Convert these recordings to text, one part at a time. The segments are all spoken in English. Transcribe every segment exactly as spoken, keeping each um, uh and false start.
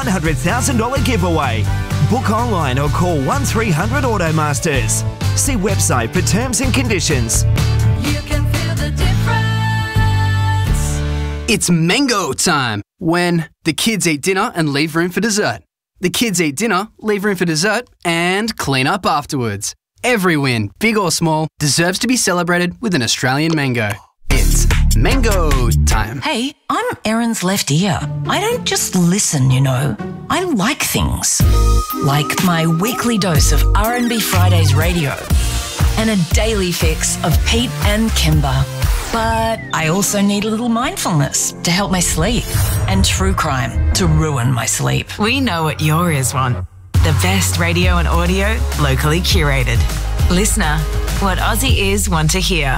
one hundred thousand dollars giveaway. Book online or call one three hundred Automasters. See website for terms and conditions. You can feel the difference. It's mango time, when the kids eat dinner and leave room for dessert. The kids eat dinner, leave room for dessert, and clean up afterwards. Every win, big or small, deserves to be celebrated with an Australian mango. It's mango time. Hey, I'm Erin's left ear. I don't just listen, you know. I like things. Like my weekly dose of R and B Fridays radio and a daily fix of Pete and Kimber. But I also need a little mindfulness to help my sleep and true crime to ruin my sleep. We know what your ears want. The best radio and audio, locally curated. Listener, what Aussie ears want to hear.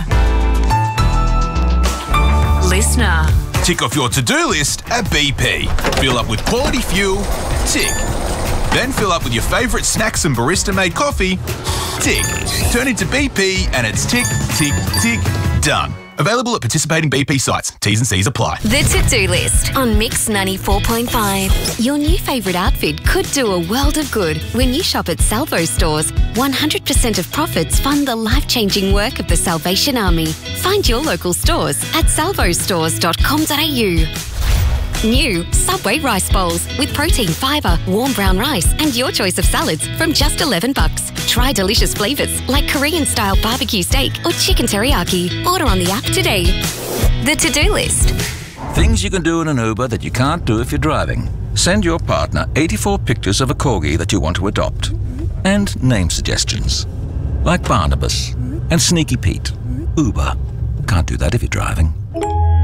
Listener. Tick off your to-do list at B P. Fill up with quality fuel. Tick. Then fill up with your favourite snacks and barista-made coffee. Tick. Turn into B P and it's tick, tick, tick, done. Available at participating B P sites. T's and C's apply. The to-do list on Mix ninety-four point five. Your new favourite outfit could do a world of good when you shop at Salvo stores. one hundred percent of profits fund the life-changing work of the Salvation Army. Find your local stores at salvo stores dot com dot a u. New Subway rice bowls with protein, fibre, warm brown rice and your choice of salads from just eleven bucks. Try delicious flavours like Korean-style barbecue steak or chicken teriyaki. Order on the app today. The to-do list. Things you can do in an Uber that you can't do if you're driving. Send your partner eighty-four pictures of a corgi that you want to adopt. And name suggestions. Like Barnabas and Sneaky Pete. Uber. Can't do that if you're driving.